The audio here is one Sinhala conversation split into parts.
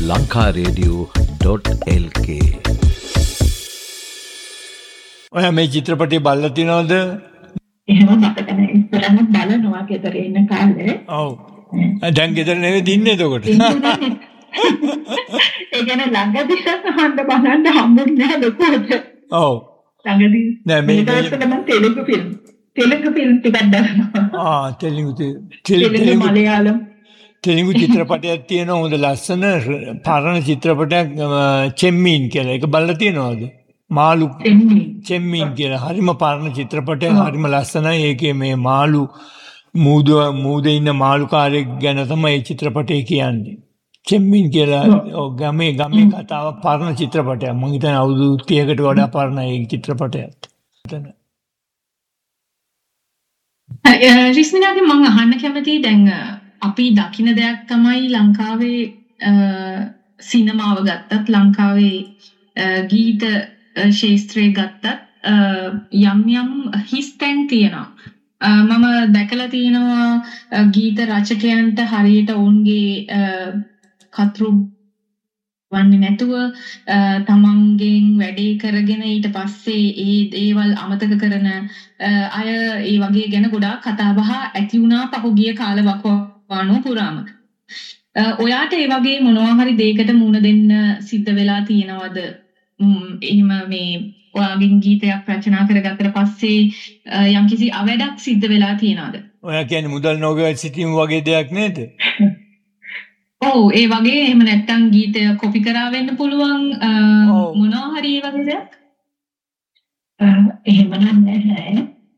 lankaradio.lk. ඔයා මේ චිත්‍රපටය බලලා තියෙනවද? එහෙම මතක නැහැ. ඉස්සරහම බලනවා ගෙදර ඉන්න කාලේ. ඔව්. දැන් ගෙදර නෙවෙයි ඉන්නේ එතකොට. ඒ කියන්නේ ළඟදී අහන්න බලන්න හම්බුනේ නැහැ ලොකුවට. ඔව්. ළඟදී නෑ මේ මම තෙලුගු ෆිල්ම් ටිකක් බලනවා. තෙලුගු මලයාලම් තෙලුගු චිත්‍රපටයක් තියෙනවා හොඳ ලස්සන පරණ චිත්‍රපටයක් චෙම්මීන් කියලා. ඒක බලලා තියෙනවද? මාළු චෙම්මීන් කියලා. හරිම පරණ චිත්‍රපටයක්. හරිම ලස්සනයි. ඒකේ මේ මාළු මූදේ ඉන්න මාළුකාරයෙක් ගැන තමයි මේ චිත්‍රපටය කියන්නේ. චෙම්මීන් කියලා ගමේ කතාවක් පරණ චිත්‍රපටයක්. මම හිතන්නේ අවුරුදු 30කට වඩා පරණ ඒ චිත්‍රපටයක්. රිස්මිනාගේ මම අහන්න කැමතියි දැන් අපි දකින දෙයක් තමයි ලංකාවේ සිනමාව ගත්තත් ලංකාවේ ගීත ශාස්ත්‍රය ගත්තත් යම් හිස් තැන් තියෙනවා. මම දැකලා තියෙනවා ගීත රචකයන්ට හරියට ඔවුන්ගේ කතරු වන්නේ නැතුව තමන්ගෙන් වැඩේ කරගෙන ඊට පස්සේ ඒ දේවල් අමතක කරන අය ඒ වගේ ගැන ගොඩාක් කතා බහ ඇති වුණා පහුගිය කාලවකවානුව පුරාම. ඔයාට ඒ වගේ මොනවා හරි දෙයකට මුහුණ දෙන්න සිද්ධ වෙලා තියෙනවද? එහෙම මේ ඔයාගෙන් ගීතයක් රචනා කරගත්තට පස්සේ යම්කිසි අවැඩක් සිද්ධ වෙලා තියෙනවද? ඔයා කියන්නේ මුදල් නොගැව සිටීම වගේ දෙයක් නේද? ඔව් ඒ වගේ එහෙම නැත්තම් ගීතය කොපි කරා වෙන්න පුළුවන් මොනවා හරි ඒ වගේ දෙයක්? එහෙම නැහැ.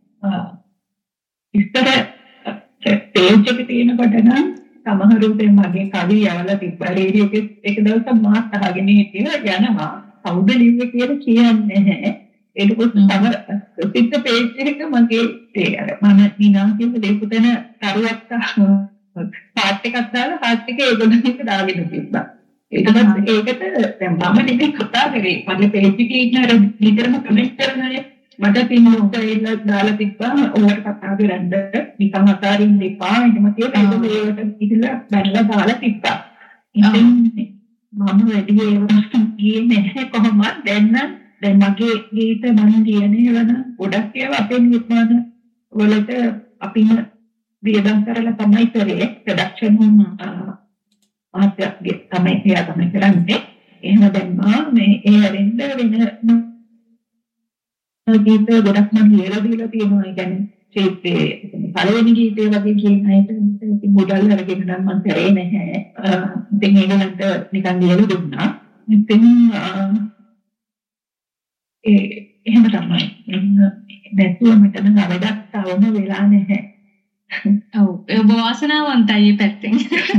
ඉස්සර පේජ් එක තියෙනකොට නම් සමහරුන්ට මගේ කවි යවලා තිබ්බා රේඩියෝ එකේ එක දවසක් මාත් අහගෙන හිටියා යනවා කවුද ලිව්වේ කියලා කියන්නේ නැහැ. ඒක තමයි ප්‍රසිද්ධ පේජ් එක මගේ ඒ අර මම නිනා කියන දෙපුතන කරුවක් පාට් එකක් දාලා පාට් එකේ ඒගොල්ලෝ එක දාගෙන තිබ්බා. ඊට පස්සේ ඒකට දැන් මම නෙමෙයි කතා කරේ. මගේ පේජ් එකේ ඉන්න අර නිතරම කමෙන්ට් කරන අය මට පින්නොත් ඒලා දාලා තිබ්බා. ඕකට කතා කරන්න නිකන් අතාරින්න එපා. එහෙම කියලා ඒකට ඉතිලා බැලලා දාලා තිබ්බා. ඉතින් මම වැඩි ඒවා ගියේ නැහැ කොහොමද දැන් මගේ ගීත මම කියන්නේ වන ගොඩක් ඒවා අපේ නිර්මාණ වලට අපිම වියදම් කරලා තමයි කරේ ප්‍රොඩක්ෂන් ආත්‍යගේ තමයි කරන්නේ. එහෙම දැන් මේ ඒ අරින්ද වෙන ගීත ගොඩක් මම ලියලා දීලා තියෙනවා. ඒ කියන්නේ ශිල්පේ පළවෙනි ගීතේ වගේ කියන අයට ඉතින් මුදල් අරගෙන නම් මම කරේ නැහැ. ඉතින් ඒගොල්ලන්ට නිකන් ලියලා දුන්නා. ඉතින් එහෙම තමයි. නැතුව මෙතන නවදක් තවම වෙලා නැහැ. ඔව් ඔබ වාසනාවන්තයි මේ පැත්තෙන්.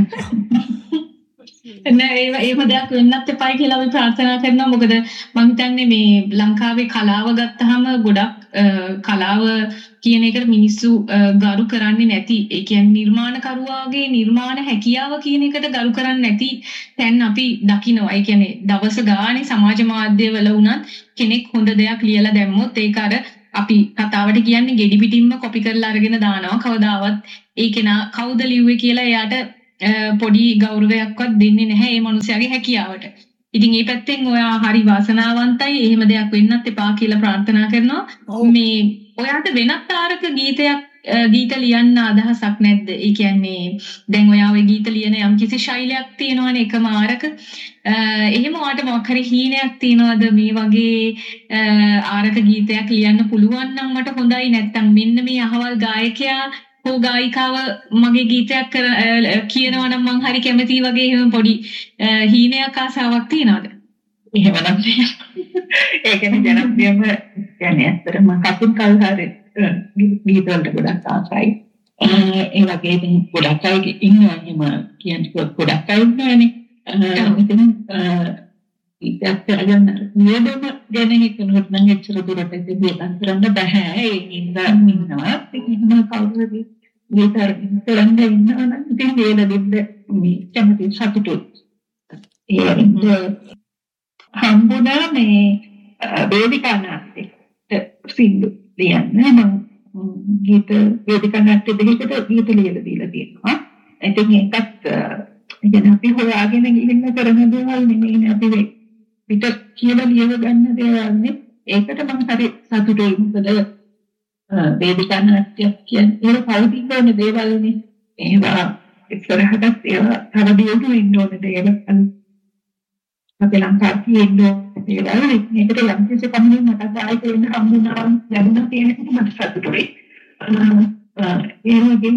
නෑ ඒව දෙයක් වෙන්නත් එපයි කියලා අපි ප්‍රාර්ථනා කරනවා. මොකද මම හිතන්නේ මේ ලංකාවේ කලාව ගත්තාම ගොඩක් කලාව කියන එකට මිනිස්සු ගරු කරන්නේ නැති. ඒ කියන්නේ නිර්මාණකරුවාගේ නිර්මාණ හැකියාව කියන එකට ගරු කරන්නේ නැති දැන් අපි දකිනවා. ඒ කියන්නේ දවස ගානේ සමාජ මාධ්‍යවල වුණත් කෙනෙක් හොඳ දෙයක් ලියලා දැම්මොත් ඒක අර අපි කතාවට කියන්නේ ගෙඩි පිටින්ම කොපි කරලා අරගෙන දානවා. කවදාවත් ඒ කෙනා කවුද ලිව්වේ කියලා එයාට පොඩි ගෞරවයක්වත් දෙන්නේ නැහැ මේ මිනිස්යාගේ හැකියාවට. ඉතින් මේ පැත්තෙන් ඔයා හරි වාසනාවන්තයි. එහෙම දෙයක් වෙන්නත් එපා කියලා ප්‍රාර්ථනා කරනවා. මේ ඔයාට වෙනත් ආරක ගීත ලියන්න අදහසක් නැද්ද? ඒ කියන්නේ දැන් ඔයා ඔය ගීත ලියන යම්කිසි ශෛලියක් තියෙනවනේ එකම ආරක. එහෙම ඔයාට මොකක් හරි හීනයක් තියෙනවද මේ වගේ ආරක ගීතයක් ලියන්න පුළුවන් නම් මට හොඳයි. නැත්තම් මෙන්න මේ අහවල් ගායකයා හෝ ගායිකාව මගේ ගීතයක් කියනවා නම් මං හරි කැමතියි වගේ එහෙම පොඩි හීනයක් ආසාවක් තියනවද? එහෙමනම් ඒ කියන්නේ ජනප්‍රියම කියන්නේ ඇත්තටම කපුන් කල්හාරේ ගීත වලට ගොඩක් ආසයි. ඒ වගේ ඉතින් ගොඩක් අය ඉන්නවා එහෙම කියන්නේ ගොඩක් අය ඉන්නවනේ. ඉතින් ඉතින් කරගන්න නියමම ගැන හිතනකොට නම් එච්චර දුරට ඉතින් කරන්න බෑ. ඒ ඉන්නවා ඉන්න කවුරුද ගීතර කරන්න ඉන්නවා නම් ඉතින් වේලදින්ද මේ කැමති සතුටුයි. ඒ හම්බුණා මේ වේදිකා නාට්‍යයට සින්දු ලියන්න මම ගීත වේදිකා නාට්‍ය දෙකකට ගීත ලියලා දීලා තියෙනවා. ඉතින් ඒකත් කියන්නේ අපි හොයාගෙන ගිහින් කරන දේවල් නෙමෙයි අපි පිට කියලා ලියව ගන්න දේවල්නේ. ඒකට මම හරි සතුටුයි. මොකද වේදිකා නාට්‍යයක් කියන්නේ ඒක පෞද්ගලික වෙන දේවල්නේ. ඒවා ඉස්සරහට ඒවා තව දියුණු වෙන්න ඕන දේවල්. අපේ ලංකාවේ ඉන්න දේවල් මේකට යම් කිසි කමින් මට සාහිත්‍ය වෙන හම්බුනා ලැබුණා කියන එක මට සතුටුයි. ඒ වගේම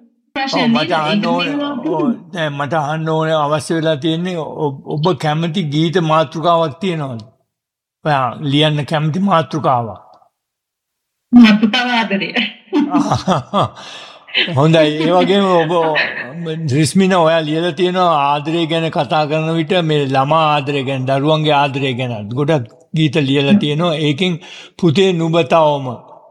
මට අහන්න ඕනේ අවශ්‍ය වෙලා තියෙන්නේ ඔබ කැමති ගීත මාතෘකාවක් තියෙනවද? ඔයා ලියන්න කැමති මාතෘකාවක්. මාතෘකාව ආදරය. හොඳයි. ඒ වගේම ඔබ රිස්මින ඔයා ලියලා තියෙනවා ආදරය ගැන කතා කරන විට මේ ළමා ආදරය ගැන, දරුවන්ගේ ආදරය ගැන ගොඩක් ගීත ලියලා තියෙනවා. ඒකෙන් පුතේ නුඹ තවම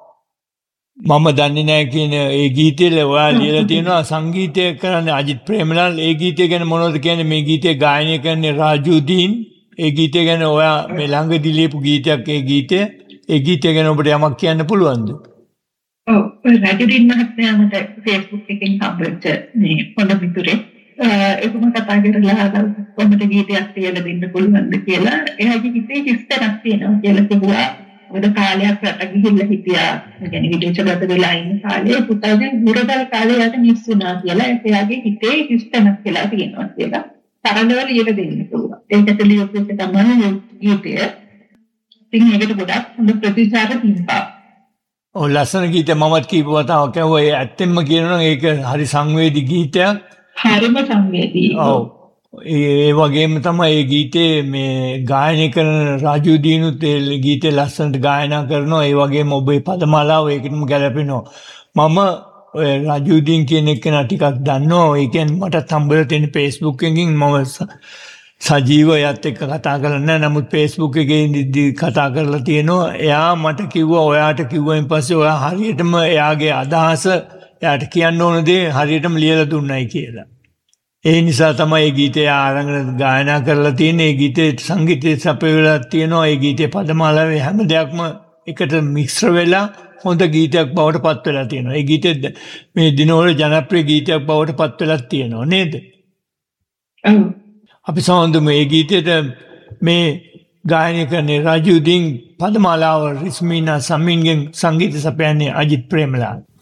මම දන්නේ නැහැ කියන ඒ ගීතේ ඔයා ලියලා තියෙනවා. සංගීතය කරන්නේ අජිත් ප්‍රේමලාල්. ඒ ගීතය ගැන මොනවද කියන්නේ? මේ ගීතය ගායනය කරන්නේ රාජුදීන්. ඒ ගීතය ගැන ඔයා මේ ළඟදී ලියපු ගීතයක්. ඒ ගීතය ගැන ඔබට යමක් කියන්න පුළුවන්ද? ඔව්, රාජුදීන් මහත්මයා මට Facebook එකකින් හම්බෙච්ච මේ පොඩ මිතුරේ ඒකම කතා කරලා කොහොමද ගීතයක් කියලා දෙන්න පුළුවන්ද කියලා. එයාගේ ගීතේ කිස්තරක් තියෙනවා කියලා කිව්වා. මොකද කාලයක් රට ගිහිල්ලා හිටියා. ඒ කියන්නේ විදේශගත වෙලා ඉන්න කාලේ පුතාගේ මුරදල් කාලේ යට මිස් වුණා කියලා එයාගේ හිතේ කිස්තරක් කියලා තියෙනවා කියලා. තරණවල ලියලා දෙන්න පුළුවන්. ඒකට ලියපු එක තමයි ගීතය. ඉතින් ඒකට ගොඩක් හොඳ ප්‍රතිචාර තිබ්බා. ඔව්, ලස්සන ගීත මමත් කීප වතාවක් ඇහුවා. ඒ ඇත්තෙන්ම කියනවා නම් ඒක හරි සංවේදී ගීතයක්. හරිම සංවේදී. ඔව්. ඒ වගේම තමයි ඒ ගීතේ මේ ගායනය කරන රාජුදීනුත් ඒ ගීතේ ලස්සනට ගායනා කරනවා. ඒ වගේම ඔබේ පදමාලාව ඒකටම ගැලපෙනවා. මම ඔය රාජුදීන් කියන එක ටිකක් දන්නවා. ඒ කියන්නේ මටත් හම්බෙලා තියෙන Facebook එකකින් මම සජීව යත් එක්ක කතා කරලා නැහැ. නමුත් Facebook එකේ කතා කරලා තියෙනවා. එයා මට කිව්වා ඔයාට කිව්වයින් පස්සේ ඔයා හරියටම එයාගේ අදහස එයාට කියන්න ඕන දේ හරියටම ලියලා දුන්නයි කියලා. ඒ නිසා තමයි මේ ගීතය ආරංගන ගායනා කරලා තියෙන්නේ. මේ ගීතේ සංගීතය සපයලා තියෙනවා. මේ ගීතේ පදමාලාවේ හැම දෙයක්ම එකට මිශ්‍ර වෙලා හොඳ ගීතයක් බවට පත් වෙලා තියෙනවා. මේ ගීතේ මේ දිනවල ජනප්‍රිය ගීතයක් බවට පත් වෙලා තියෙනවා නේද? ඔව්. අපි සමන්දු මේ ගීතයට මේ ගායනය කරන්නේ රාජුදීන්, පදමාලාව රිස්මිනා, සම්මින්ගෙන් සංගීත සපයන්නේ අජිත් ප්‍රේමලාල්.